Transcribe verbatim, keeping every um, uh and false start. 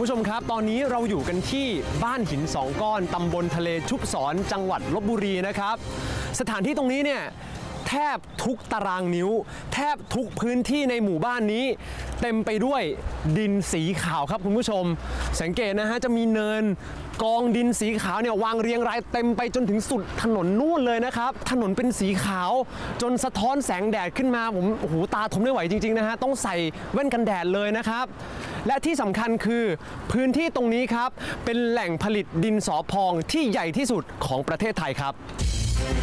ผู้ชมครับตอนนี้เราอยู่กันที่บ้านหินสองก้อนตำบลทะเลชุบศรจังหวัดลพบุรีนะครับสถานที่ตรงนี้เนี่ยแทบทุกตารางนิ้วแทบทุกพื้นที่ในหมู่บ้านนี้เต็มไปด้วยดินสีขาวครับคุณผู้ชมสังเกตนะฮะจะมีเนินกองดินสีขาวเนี่ยวางเรียงรายเต็มไปจนถึงสุดถนนนู่นเลยนะครับถนนเป็นสีขาวจนสะท้อนแสงแดดขึ้นมาผมโอ้โหตาทนไม่ไหวจริงๆนะฮะต้องใส่แว่นกันแดดเลยนะครับและที่สำคัญคือพื้นที่ตรงนี้ครับเป็นแหล่งผลิตดินสอพองที่ใหญ่ที่สุดของประเทศไทยครับ